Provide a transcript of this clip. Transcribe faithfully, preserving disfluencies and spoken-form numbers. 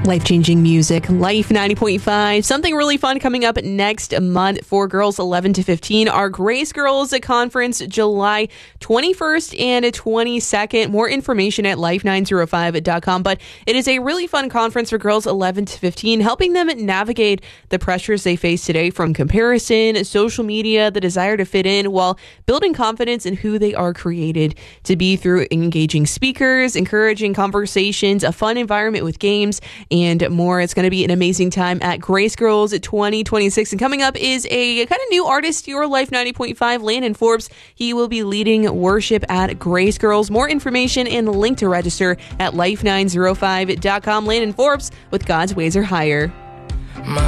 Life-changing music, Life ninety point five. Something really fun coming up next month for girls eleven to fifteen. Our Grace Girls Conference, July twenty-first and twenty-second. More information at life nine oh five dot com. But it is a really fun conference for girls eleven to fifteen, helping them navigate the pressures they face today from comparison, social media, the desire to fit in, while building confidence in who they are created to be through engaging speakers, encouraging conversations, a fun environment with games, and more. It's going to be an amazing time at Grace Girls twenty twenty-six. And coming up is a kind of new artist, your Life ninety point five, Landon Forbes. He will be leading worship at Grace Girls. More information and the link to register at life nine oh five dot com. Landon Forbes with God's Ways Are Higher.